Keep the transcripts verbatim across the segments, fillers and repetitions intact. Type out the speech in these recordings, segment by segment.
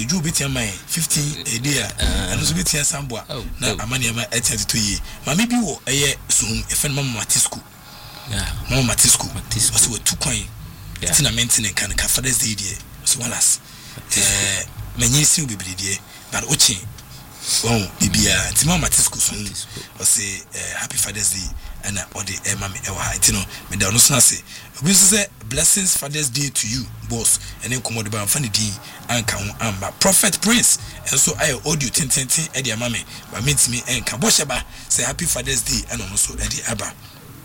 so ju betia man fifty a day and so betia samboa na amane ma eighty to ye ma me bi wo eye suhum e fen mama matisku yeah mama matisku matisku so two kwan tina maintain kan ka Father's Day there so walas eh manyi si bibiri there but ochi oh bibia ti mama matisku so o say happy Father's Day and all the eh mama e wa you know me da no so na say we say blessings Father's Day to you boss and then commode ba fani di anka ho amba Prophet Prince and so I audio ten ten ten e dia mama ba meet me enka bo sheba say happy Father's Day and also e di aba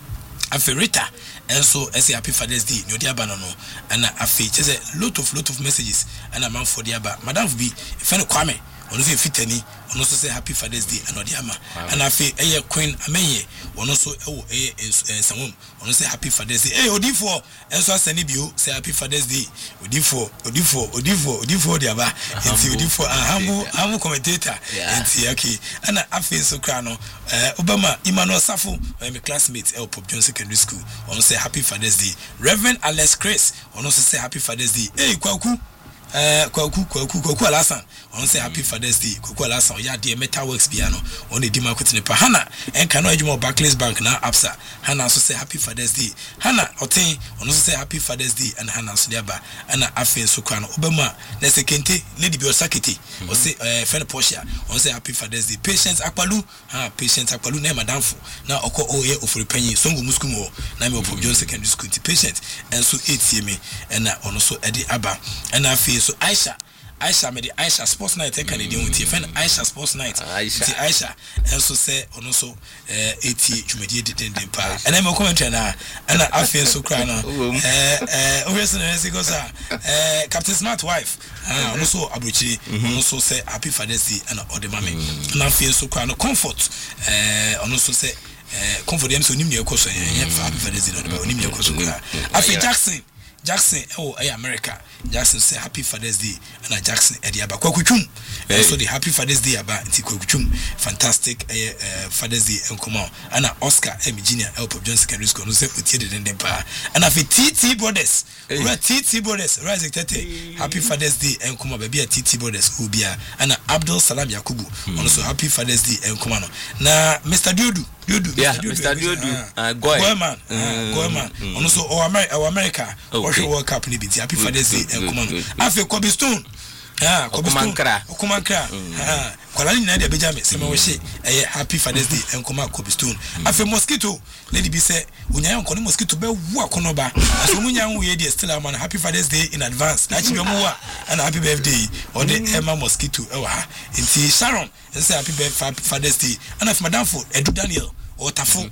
aferita and so I say happy Father's Day no dia aba no no and afi say lot of lot of messages and a man for dia aba madam be if any kwame ono say fitani ono so say happy Father's Day and odiama and afi eye queen amenye ono so ewo eye ensawom ono say happy Father's Day eh odifo enso asani bio say happy Father's Day odifo odifo odifo odifo diaba enti odifo ahamu ahamu commentator enti okay and afi so kra no eh obama Emmanuel Safo my classmate El Pop Johnson Secondary School ono say happy Father's Day Reverend Alex Chris ono so say happy Father's Day eh kwaku eh kwaku kwaku kwaku alasan on say happy Father's Day kwaku alasan ya de metal works bia no on the dima kutine pa hana en kan no adwuma Barclays Bank na absa hana so say happy Father's Day hana oten on so say happy Father's Day and hana so dia ba ana afen so kwa no obema na sekente lady bi osakete o say eh friend Portia on say happy Father's Day Patience Akpalu ha Patience Akpalu na madamfo na okọ oye ofori panyi songo muskumo na me Pop Johnson Secondary School Patient and so eight me and on so e di aba and afen so Aisha Aisha me the Aisha Sports Night e kan dey with friend Aisha Sports Night Aisha Aisha and so say ono so eh eighty twumedi den den pa and I me comment na and afi so kra no eh eh obviously na say go sir eh Captain Smart wife ah ono so abrochi ono so say happy Father's Day and all the mama na afi so kra no comfort eh ono so say eh comfort dem so nim ne ekoso eh happy Father's Day no nim ne ekoso kra afi Jackson Jackson oh hey America Jackson say happy Father's Day and Jackson edi aba kwakutwum so the happy Father's Day aba nti kwakutwum fantastic eh uh, Father's Day enkomo and Oscar Virginia El Pop Johnson Secondary School no say otie de den pa and afi T T Brothers right T T Brothers right tete happy Father's Day enkomo ba bia T T Brothers obia and Abdul Salam Yakubu also happy Father's Day enkomo no na Mister Diodu Diodu yeah Mister Diodu uh goy man goy man also o America World Cup ni bi happy Father's Day enkomo no afi Kobe Stone ah Kobe Stone okumankra ah kwalani na de beja me se me wo hye eh happy Father's Day enkomo Kobe Stone afi Mosquito lady bi say unya enko ni Mosquito be wu akono ba aso munya wu ye de still am happy Father's Day in advance na chi be mu wa and happy birthday or the Emma Mosquito e wa nti Sharon say happy birthday Father's Day and afi Madam for Edu Daniel or Tafo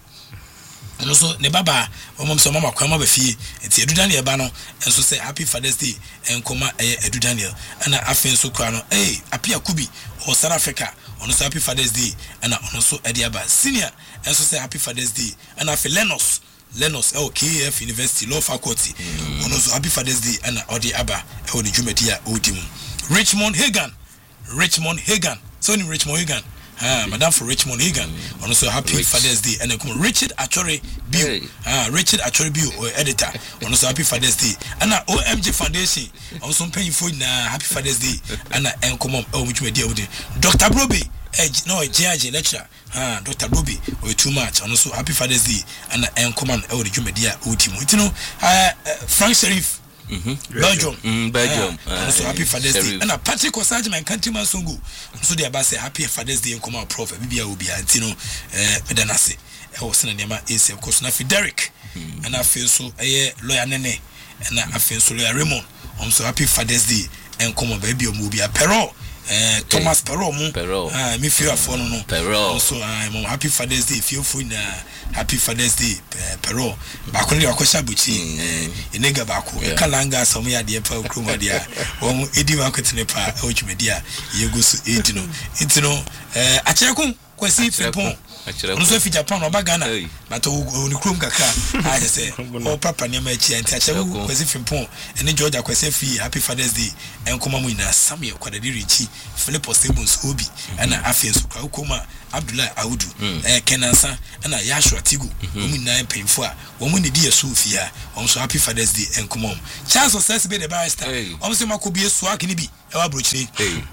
and also ne baba mom so mama kwama ba fie enti Edu Daniel ba no enso say happy Father's Day enkoma Edu Daniel and afen so kwa no eh Apia Kubi or South Africa on so happy Father's Day and also Ediaba senior enso say happy Father's Day and afen Lenos Lenos L K F University Law Faculty on also happy Father's Day and Odiaba e the Jumedia Odim Richmond Hagan Richmond Hagan so ni Richmond Hagan ah Madam for Richmond Hagan on also happy Rich. Father's Day and come Richard Achori Bill hey. ah Richard Achori Bill or editor on also happy Father's Day and O M G Foundation also paying for na happy Father's Day and and come on which me deal with Doctor Broby eh no J I J lecturer ah Doctor Broby or too much and also happy Father's Day and and come on oh the Jumedia ultimo you know uh, Frank Sharif Mhm. Belgium. Mm, Belgium. Uh, uh, so happy Father's Day. And a Patrick Osaje my countryman songo. So they about say happy Father's Day and come out prof. Bibia will be antino eh medanase. E wo sene nema is of course na fi Derek. And I feel so eh lawyer Nene and I feel so lawyer Raymond. I'm so happy Father's Day and come on baby will be a Perro. Eh Thomas Perro mu. Ah me feel for no no. Perro. So I'm happy Father's Day feel free na happy Father's Day Perro ba ko le akosha buchi eh enega ba ko kalanga som ya de pa kroma dia won edi ma kwetene pa o twumedi a yegusu edino intino eh acheku kwasi fepon no so fi Japan oba Ghana but o ni krom kakra I say o papa ne ma chi anti ache wo kwesi fimpon ene Georgia kwesi fi Happy Father's Day enkoma mu ina Samuel Kwadadi Richi Philipos Tables Obi ana afenso kwa ukoma Abdullah Audu eh Kenansa ana Yashua Tigu omu na penfo a wo mu ne di yeso fi a wo so Happy Father's Day enkoma mu chance of success be the barrister wo se makobi eso akini bi e wa brochire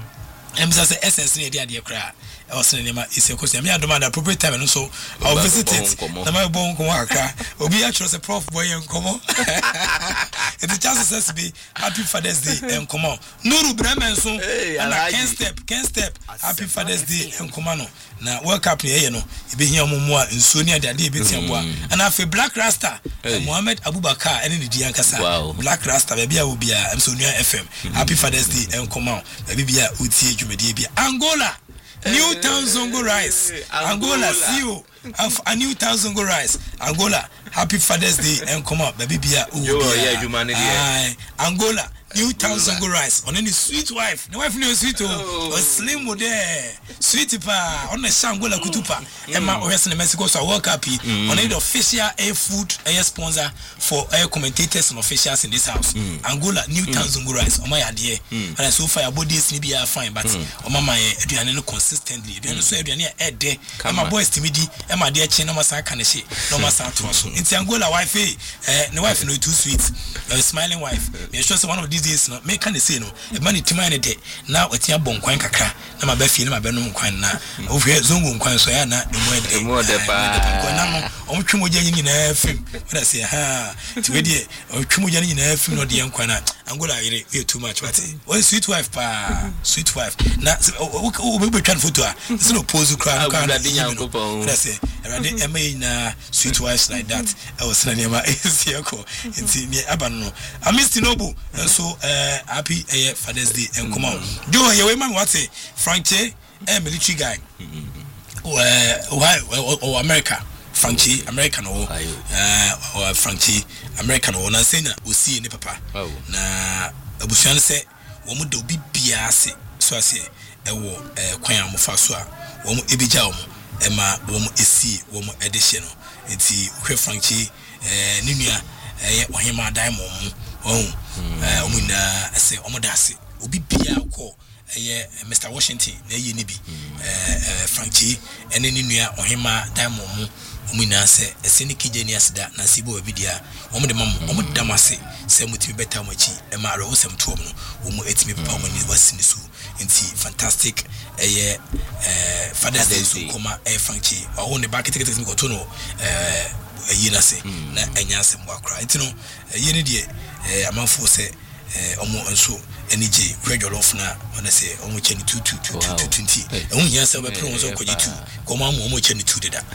em say essence ne dia dia kra I was saying, it's a question. I don't mind the appropriate time, and so I'll visit it. The my bone come out. Will be actually a prof boy and come on. It's a chance says to be Happy Father's Day and come on. Nuru Bremen so and I can't step, can't step. Happy Father's Day and come on. Now, work up here, you know. You be here more in Sonia, the day bit and and I feel Black Rasta, Mohammed Abubakar, and in the Diankasa. Black Rasta, maybe I will be a Sonia F M. Happy Father's Day and come on. Maybe a Uti Jumedi Angola. New Town Zongo Rice, Angola, see you. A new Town Zongo Rice, Angola. Happy Father's Day and come up, baby. Bia, yeah, humanity. Angola, New Town Zongo Rice. On any sweet wife, the wife no sweet oh, slim wo there, sweet pa on the Angola kutupa. Emma Oyasin in Mexico, so work happy. On any official air food air sponsor for air commentators and officials in this house. Angola, New Town Zongo Rice. Oh my idea, and so far bodies maybe are fine, but oh mama, you know consistently. You know so you are air there. And my boys timidi, and my dear chin, no matter can she, no matter to us. It's Angola wife, eh? No wife no too sweet, a smiling wife. Me sure one of these days no me can say no. A money to mine day. Now it's your bon kwan kakra. Na my befi na my benum kwan na. Over here zongo kwan so ya na the more the pa. O twemo gya nyina afim. When I say ha, ti we dey o twemo gya nyina afim no de kwan na. Angola yere e too much what. One sweet wife pa, sweet wife. Na o be twan photo a. Se no pose kra kra na dey yankopon. When I say erade ema na sweet wives like that. I was na nema is here ko. Nti me aba no. Amisti Nobu so uh Happy uh, Father's Day and come on. Do you we man what say Frankie a military guy. Uh why or America Frankie American or uh or Frankie American or na say na o see ni papa. Na abusuan say wo mu do bibia ase so ase e wo kwan amofa so a wo mu ebija wo mu e ma wo mu esi wo mu edehye no. Nti hwe Frankie eh ni nua eh ohima diamond mu oh eh omuna say omodase obi bia ko eh Mister Washington na ye ni bi eh Frankie ene ni nua ohima diamond mu omuna say ese ni kijeni asida na sibo obidia omde mam omdamase say mutimi beta machi e ma ro sem tuom no omu etimi papa omani wasini so nti fantastic eh eh Father's Day so koma eh Frankie o ne ba ketekete mi ko to no eh yina se na anya se mo akra nti no yene de eh amanfo se eh omo nso enije regular of na ona se omo cheni two two two two twenty e hu nya se be pro so ko jitu ko ma mo omo cheni two deda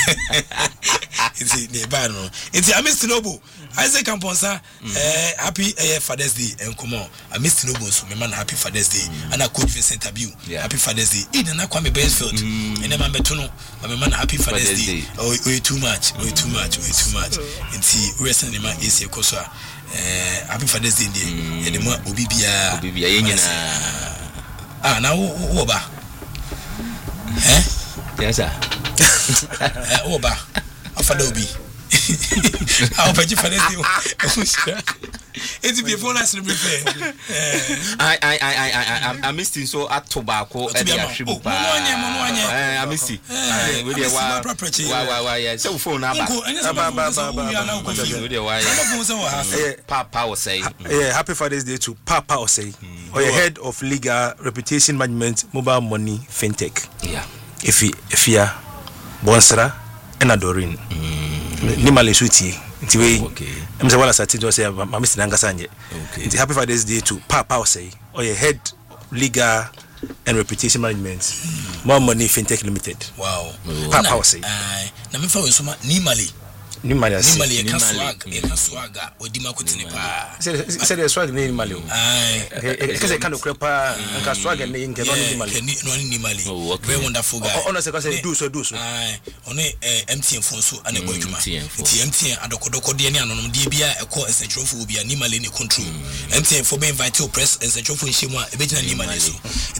nti ne ba no nti Amisti Nobu Isaac Amponsa eh Happy eh, Father's Day and come on Amisti Nobu so me man Happy Father's Day and I coach Vincent Abiu Happy Father's Day ida na Kwame Beresfield and man beto no me man Happy Father's Day oh we too much we too much we too much nti we send man is e koso eh Happy Father's Day dey e de mo obi bia obi bia ye nyina ah na wo ba eh yes sir eh wo ba afada obi I'll pay you for this. It's before last repair. I I I I I missed him so at tobacco at the Ashibu. I missed it. Why why why yeah so phone now. Papa was saying yeah Happy Father's Day to Papa was saying or your head of legal reputation management mobile money fintech. Yeah. If he if you Bonsra and Adorin. Ni male sweetie nti we em say wala sati do say Amisti Nangasa nje nti Happy Father's Day to Papa say or your head legal and reputation management more money fintech limited wow Papa say na me fa we so ma ni male ni male ni male ka swag e ka swaga odi makotine pa say the swag ni male o ai e say kind of crepa ka swag ni nke no ni male no ni male very wonderful guy ono say ka say do so do so ai ono M T N phone so ana go adwuma ti M T N adokodoko de ni anonom de bia e ko essential bia ni male ni control M T N for be invite to press essential phone shemu a e be gina ni male so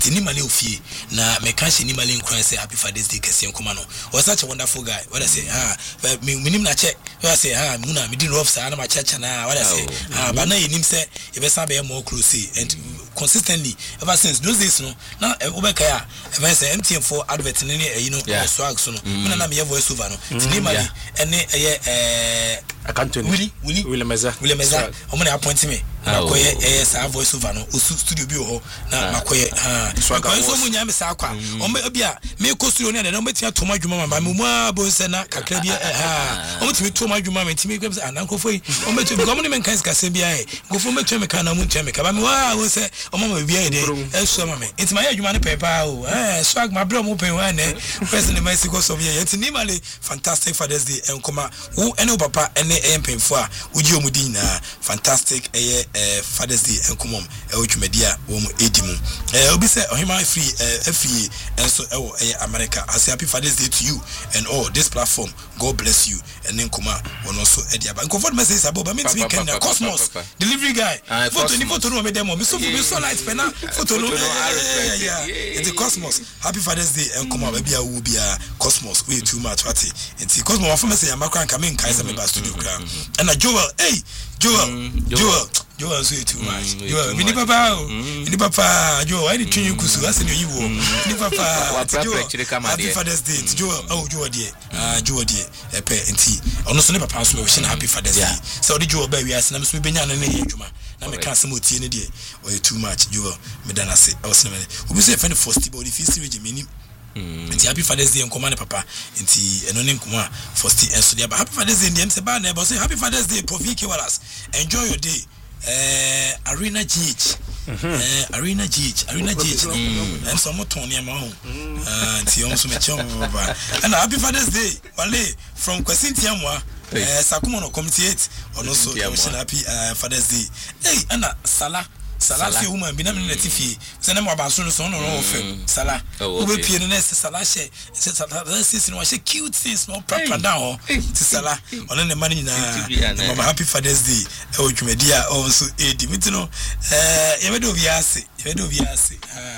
nti ni male ofie na me kan she ni male nkran say happy Father's Day kese nkoma no was such a wonderful guy what I say ah me minim na che what I say ah mu na me di rough sa na ma checha na what I say ah but na yenim say e be sa be more close and consistently ever since those days no na obeka ya ever say M T N for advert ni you know swag so no me na me voice over no nti ni male ene eye eh Akantoni Willy Willy Willy Meza Willy Meza omo na appoint me makoye eh sa voice over no o studio bi ho na makoye ha makoye so mu nya me sa kwa omo bia me ko studio ne na omo tia toma adwuma ma me mu abo se na kakra bi ha omo timi toma adwuma me timi kwem se anankofo yi omo timi ko omo ne men kan skase bia e gofo me twa me kan na mu twa me ka ba me wa wo se omo ma bia e de e so ma me it ma ya adwuma ne pepa o eh swag ma bro mo pen wa ne person me siko so bia yet ni male fantastic Father's Day enkoma wo ene o papa ene empemfo a uji omudi na fantastic eh eh Father's Day enkomom e otwumadi a wo mu edimu eh obi say ohima free eh free enso e wo eh America. I say happy Father's Day to you and all this platform. God bless you and then come on also ediaba comfort message about me me can Cosmos delivery guy photo ni photo no me demo me so me so light pena photo no yeah it's a Cosmos happy Father's Day and come baby a wo bia Cosmos we too much what it's Cosmos wa for message amakran ka me nkai say me ba studio kra and Joel hey Joel Joel Joel so too much Joel mini papa mini papa Joel why did you kusu as you you mini papa happy Father's Day Joel oh Joel dear ah Joel dear epe enti ono so ne papa so we happy Father's Day so the Joel ba wi ase na so be nya na na yedwuma na me kan se mo tie ne de o too much Joel me dana se o se me obi say friend first body fisi we jemini enti happy Father's Day nkoma ne papa enti eno ne nkoma first enso dia happy Father's Day ndiem se ba na e bo say happy Father's Day Profi Wallace enjoy your day eh Arena G H eh Arena G H Arena G H em so mo ton ne ma ho ah enti o so me chom ba and happy Father's Day wale from Kwasintiamwa eh Sakumo no committee eight ono so happy Father's Day hey ana sala Sala fi woman bi na me neti fi se na mo abaso no so no no ofem sala obe pie no na se sala she se sala sis no she cute sis no proper down ho ti sala ono ne man nyina mama happy Father's Day e o dwumadi a o so edi miti no eh ye medo bi ase ye medo bi ase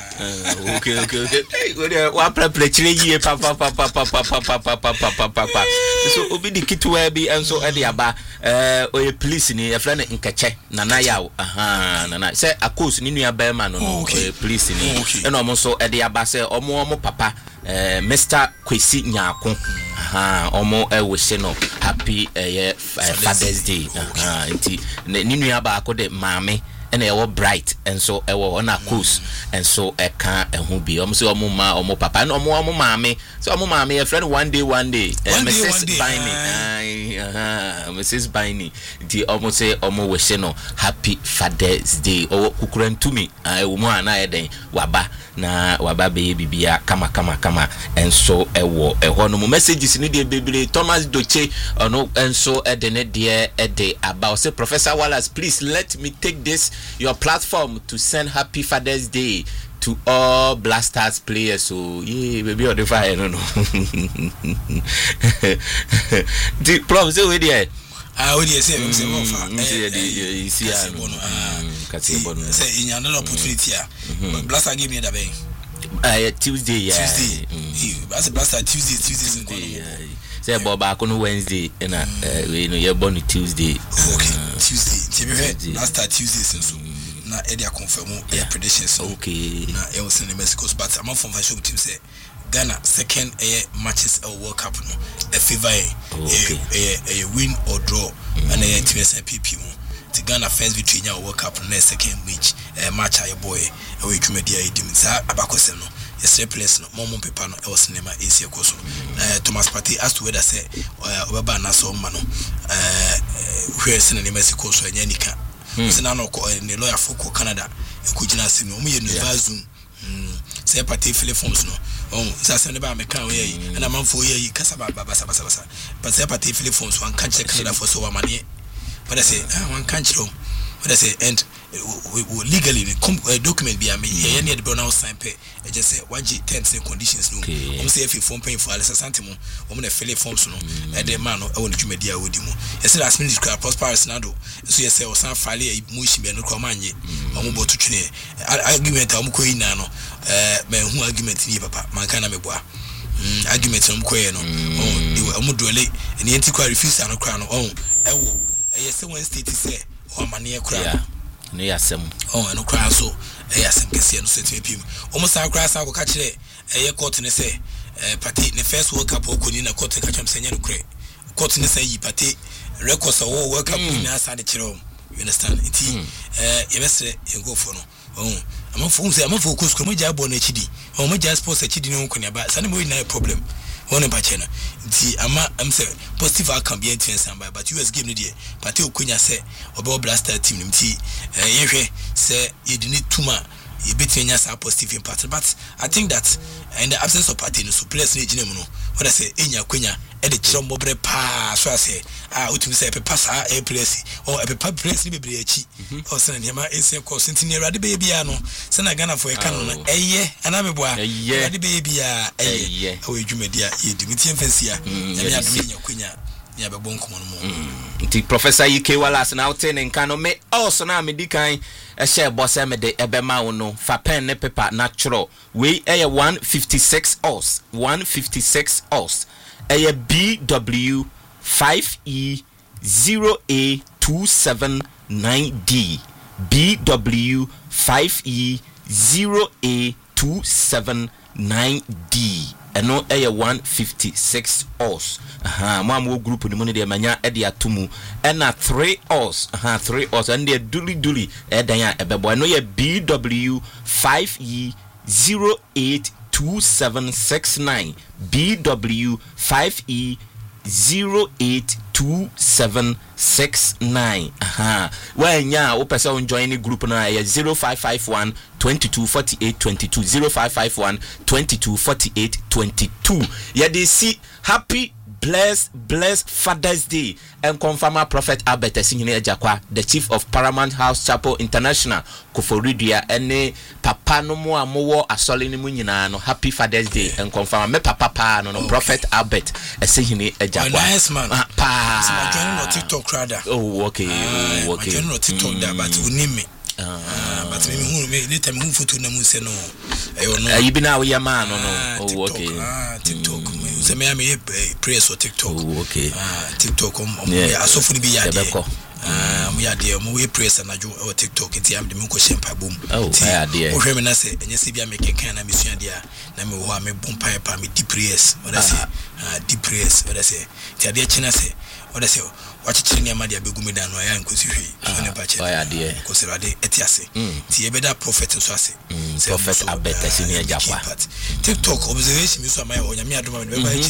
ah okay okay okay we wa prepare chire yie pa pa pa pa pa pa pa pa pa pa pa so obi di kitwa bi enso e de aba eh o ye police ni e fra ne nkache nana yawo aha nana a course ni nua ba ma no no police ni e no mo so e de aba se omo omo papa eh Mister Kwesi Nyako aha omo e we se no happy eh Father's Day aha nti ni nua ba akode maame ene e wo bright enso e wo na course enso e kan ehu bi omo se omo ma omo papa no omo omo maame so omo maame e friend one day one day Missus Biny aha Missus Biny di omo se omo we se no happy Father's Day o kukurantumi e wo mu ana e den waba na waba be bibia kama kama kama enso e wo e ho no messages ni de bebere Thomas Doche ono enso e de ne de e de about say Professor Wallace, please let me take this your platform to send happy Father's Day to all Blasters players. So yeah, baby on the fire no no. The problem say we there. Ah, we dey say we say mo fa. Eh, you see ah. Kasi bono. Say in another opportunity ah. Blaster give me that bay. Uh, Tuesday, yeah. Tuesday. Mm. That's a Blaster Tuesday, Tuesday. Tuesday, yeah. Say about back on Wednesday, and uh, you know you're born Tuesday. Okay, Tuesday. Tuesday. Blaster Tuesday, so. Na edia confirm yeah. predictions. Okay. Na e was in the Mexico, but I'm from fashion team say Ghana second air matches a World Cup no. A favor a win or draw and a T S P P mo. The Ghana first victory in World Cup no second match a match a boy a we comedy idim sa abakose no. Yes, place no momo paper no e was nema Asia koso. Eh Thomas Partey as to whether say obeba na so ma no. Eh where sen in Mexico so enya nika. Se na no ko ne lawyer for Canada e ko gina se no mo ye no bazum say Partey file forms no oh say se ne ba me kan we yi na man fo ye yi kasa ba ba basa basa basa but say Partey file forms one can check Canada for so amane but I say one can check what I say and we legally the document be am here near the Brown sign pay e just say waji terms and conditions no um say if form pay for Alisa Santimo um na fill forms no e dey man no e won dwumadi a wodi mu e say as minister prosperous nado so you say o san file e mu shi be no ko manye um bo to twene argument am ko ina no eh me hu argument ni papa man kan na meboa mm argument no mkoye no oh omo dole eni enti kwa refuse ano kra no oh ewo eye se one state say o amane kra yeah ne yasem oh no kra so eye asem kese no set pim omo sa kra sa ko ka kire eye court ne say eh party ne first world cup okoni na court ka cham senya no kre court ne say yi party records o world cup ni asa de kire you understand it eh ye besre ye go for no oh amafo say amafo ko skru mo ja bo na chidi o mo ja sports chidi no ko ne ba sane mo na problem one ba che na nti ama am say positive outcome be enti ensan ba but U S game no dey party okonya say obe blaster team nti eh ye hwe say ye di ni tuma ye betenya say positive impact but I think that in the absence of party no so players ni gina mu no what I say enya konya e de chirombo bre pa so I say ah utumi say pe pasa e place or e pe pa place ni bebre achi o say na ma e say ko sentini Erade be bia no say na Ghana for e kan no eye ana meboa Erade be bia eye o edwumadi a ye dimiti emfansia ya ya enya konya ya be bonko no mo nti Professor E K Wallace na hotel ne kan no me also na me dikan e share boss me de ebe ma wo no fa pen ne paper natural we e one fifty-six oz one fifty-six oz e B W five E zero A two seven nine D B W five E zero A two seven nine D eno e one fifty-six oz aha mo am group ni mo ne de manya e de atomu ena three oz aha three oz and de duli duli e dan ya ebebo eno ye B W five E zero eight two seven six nine B W five E zero eight two seven six nine aha when ya o person on join the group na ya zero five five one twenty-two forty-eight twenty-two zero five five one twenty-two forty-eight twenty-two ya they see happy blessed blessed Father's Day and confirm Prophet Albert Esinyine Ejakwa the chief of Paramount House Chapel International Koforidia ene papa no mo amowo asole ni mu nyina no happy Father's Day and confirm me papa pa no no okay. Prophet Albert Esinyine Ejakwa nice man ah, pa so my journey no TikTok rather oh okay uh, oh, okay my journey no TikTok mm. that but we need me ah but me hu me later me hu photo na mu se no e no you be now your man no no oh okay ah TikTok se me am praise or TikTok oh okay ah TikTok um ya so fu ni bi ya de ah mu ya de mu we praise na jo o TikTok nti am de me ko shempa bom oh ya de o hwe me na se enye se bia me kenkan na mesua de a na me ho a me bom pa pa me deep praise what I say ah deep praise what I say ti ade china se what I say wachichiri ni amadi abegumi da no ya nkosi hwe ne ba che ya de ko se rade etiase ti e beda prophet nso ase Prophet Albert Esinyine Ejakwa TikTok observation mi so amaya onyame adoma me ba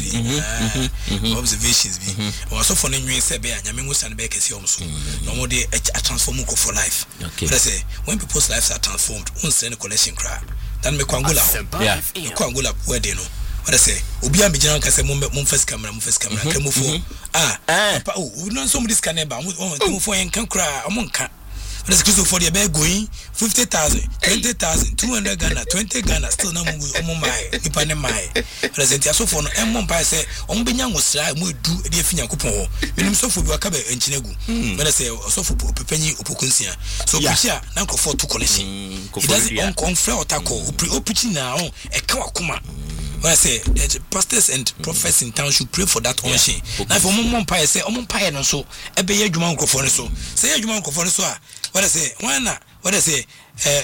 chiri observations bi o so for ne nwen se be anyame ngusa ne be kese omso no mo de a transform ko for life let's say when people's lives are transformed un send collection cry dan me kwangula yeah kwangula wedding no what I say obi am bigina kan say mum first camera mum first camera kemofo ah papa oh we no some this can neighbor kemofo en kan kra amon kan what is Christopher for the be going fifty thousand twenty thousand two hundred Ghana twenty Ghana still na mum omon mai nipa ne mai present ya so for no em mum pa say om benya ngosra mu edu de afinya kopon ho minim so for bi waka be enkinegu what I say so for pepanyi opokunsia so pushia na nkofo to collection it doesn't on confront otako opichi na on e kan wakoma. When I say pastors and prophets in town should pray for that unction. Now for mum pie say omum pie no so e be adwuma nkofo no so say adwuma nkofo no so a what I say why na what I say eh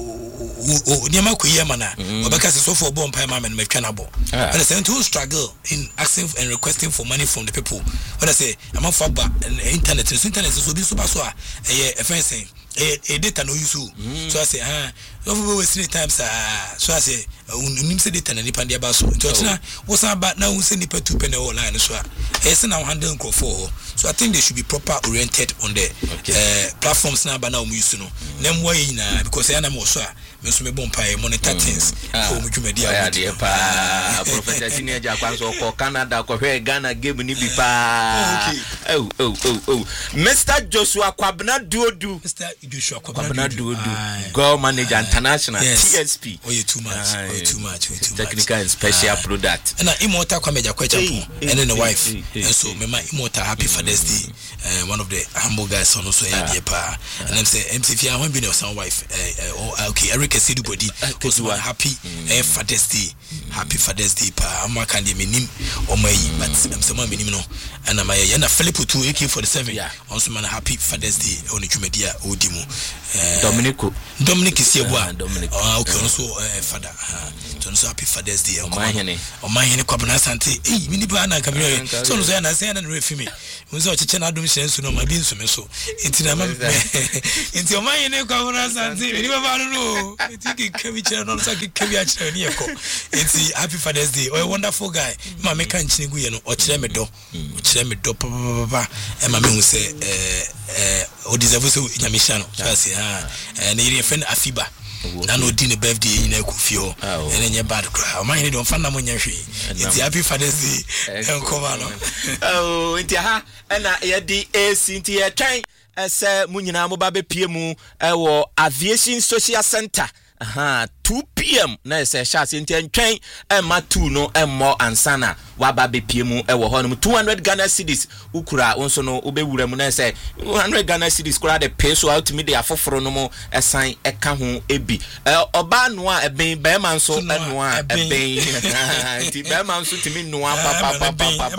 o niam akoyi ma na obeka say so for bomb pie ma me me twa na bo when I say to struggle in asking and requesting for money from the people when I say am for ba internet internet so bi so ba so a eh e fence eh data no use so I say ah over wasting times ah so I say unim se data na nipa dia ba so to na wo san ba na wo se nipa two pen online so a eh se na handle for so I think they should be proper oriented on the uh, platforms na ba na um use no na mwa yina because ya na mo so a me so me bom pa monitor things for mu dwumadi a dia pa Prophet Esinyine Ejakwa so ko Canada ko hwe Ghana game ni bi pa oh oh oh oh Mister Joshua Kwabena Duodu Mister Joshua Kwabena Duodu go manager international yes. T S P oh you too much oh you too much oh you too technical much. and special uh, product and Immortal Kwameja Kwachapo and then the wife hey, hey, and so hey, me my Immortal happy Father's Day uh, one of the humble guys on also yeah, yeah, pa. And I'm saying M C F I want be some wife uh, uh, okay Eric Asidu body also one happy uh, Father's Day happy Father's Day pa am kan dey menim o mai but am say man menim no and am ya na Philip two A K forty-seven yeah. Also man happy Father's Day on the dwumadi a odi mu Dominico Dominic is here boy Dominic oh okay also uh, father so so happy Father's Day o man hene o man hene kwabena sante eh mini ba na kamera so no so ya na say na refi me mo so cheche na adom hyensu no ma bi nso me so enti na ma enti o man hene kwabena sante mini ba ba no enti ke kabi chira no so ke kabi a chira ni eko enti happy Father's Day oh a wonderful guy ma me kan chine gu ye no o chire me do o chire me do pa pa pa e ma me hu se eh eh o deserve so nyamisha no so say ah eh na ire friend Afiba na no di ne birthday na ekufio ene nye bad cry o man ni don fa na mo nya hwe enti happy Father's Day enko ma no oh enti ha na ye di AC enti ye twen ese mu nyina mo ba be pie mu e wo Aviation Social Center aha two p m na ese sha se enti entwen e ma two no e mo ansana wa ba be pie mu e wo ho no two hundred Ghana cedis ukura wonso no obewura mu na ese one hundred Ghana cedis kura de pay so out me de afoforo no mo esan e ka ho ebi oba no a eben be man so eno a eben enti be man so timi no a pa pa pa pa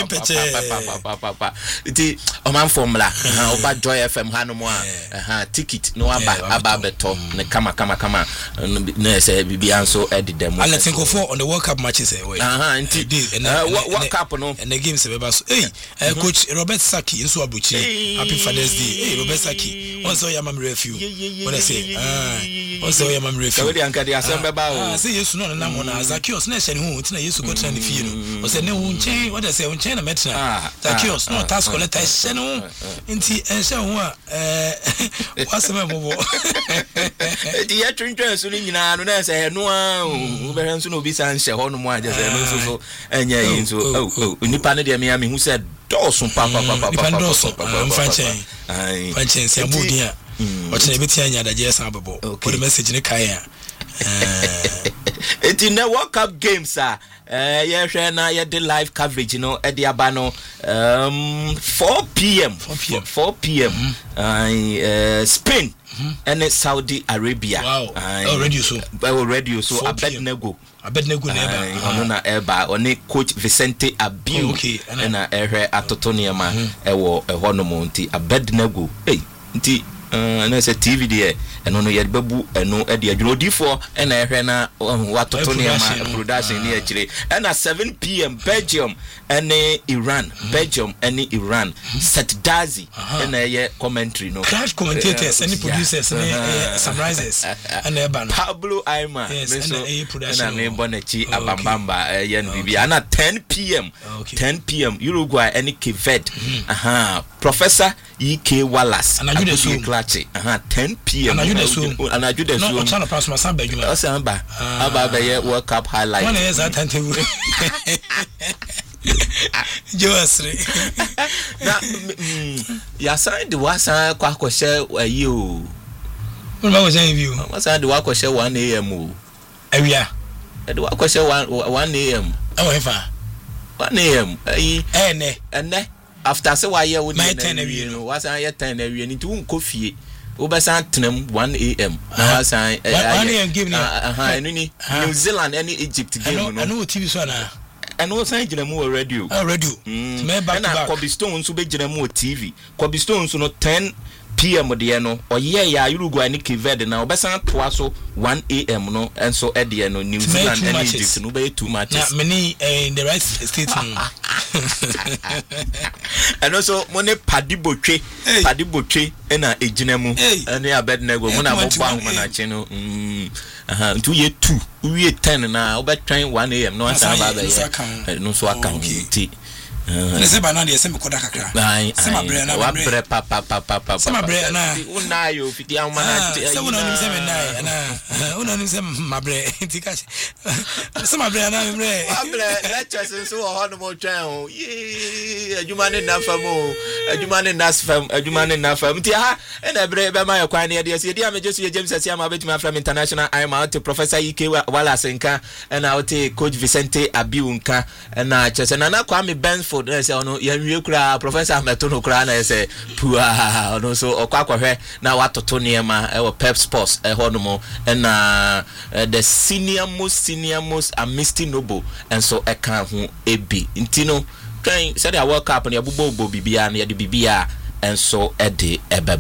pa pa pa enti o man formula oba Joy F M ha no mo a ha ticket no aba aba beto ne kama kama kama na ese bibia so edidem and let's go for on the World Cup matches eh aha enti World Cup no and the games be so hey coach Robert Saki nso abuchi happy Father's Day hey Robert Saki once oya mam review when I say ah once oya mam review we dey anka dey asem ba o say yesu no na mo na Zacchaeus na hye ne hu tina yesu go try ne fie no o say ne hu nchen what I say nchen na metra Zacchaeus no tax collector hye ne hu enti enhye hu a eh wasema bobo di ya twintwan so ni nyina no na say no a o be nso no obi san hye ho no mo aje say no so so enya yin so oh nipa ne de me am hu say dawson pa pa pa pa pa pa fanchen ai fanchen se amudi a o tene beti anya da je san abebo o de message ne kai a eti na World Cup games ah eh ye hwe na ye de live coverage no e de aba no um four p m four p m ai Spain and Saudi Arabia. Wow. Oh, radio so. Oh, radio so. Abednego. Abednego neba. Ono na eba. Oni coach Vicente Abiu. Oh, okay. Na ehwe atotoni ma ewo eho no mo nti Abednego. Hey, nti na se T V de eno no ye bebu eno e de adwuro difo na ehwe na watotoni ma production ni akire. Na seven p m Belgium and Iran. Belgium and Iran. Setdazi and ye commentary no. Crash commentators and producers and summarizers and Eban Pablo Aima. Yes, and a production. And name Bonechi Abambamba yen bibi. And at ten p m ten p m Uruguay and Kivet. Aha. Professor E K Wallace. And I do the so clutchy. Aha. ten p m And I do the so and I do the so. No, channel pass my son Begula. Osamba. Aba be World Cup highlight. One is at ten. Joasre na ya sign the wasa kwa kwhye ayi o what about saying view wasa the wa kwhye one a m o awia e the wa kwhye one a m awo fa one a m ayi ene ene after say wa ye wo the ten awie no wasa ye ten awie ni tu nko fie wo be san tenem one a m na wasa one a m game ni aha enu ni New Zealand and Egypt game no I know T V so na and also gina mu radio oh radio mm. me back to back Kobe Stone so be gina mu T V Kobe Stone so no ten p m de no oye ya Uruguay ni Kived na obesan toa so one a m no and so e de no New Zealand and Egypt no be too much na many in the right state and also money padibotwe padibotwe na ejina mu and Abednego mo na bogba ho na che no mm aha ntu ye two we ten na obetwan one a m no asa ba ba no so aka nti na se ba na de se me koda kakra se ma bre na wa bre pa pa pa pa pa se ma bre na una yo fiti an mana se una nim se me na na una nim se ma bre nti ka se ma bre na me bre ma bre lectures so ho no mo twan o ye adwuma ne na fam o adwuma ne na fam adwuma ne na fam nti ha na bre be ma ye kwan ne de se de am jesu ye James Asia ma betuma from international I am out Professor E K Wallace nka na out Coach Vicente Abiu nka na chese na na kwa me Ben Bradford na say ono yanwie kura Professor Metono kura na say pua ono so okwa kwahwe na watoto niema e wo Pep Sports e ho no mo na the senior most senior most Amisty Noble and so e kan ho ebi ntino kan say the World Cup na yabubo bibia na yade bibia and so e de ebe